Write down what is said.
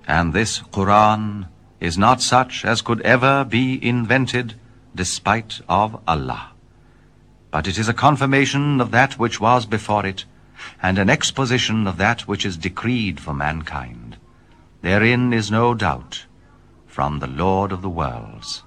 And this Quran is not such as could ever be invented despite of Allah. But it is a confirmation of that which was before it, and an exposition of that which is decreed for mankind. Therein is no doubt from the Lord of the worlds.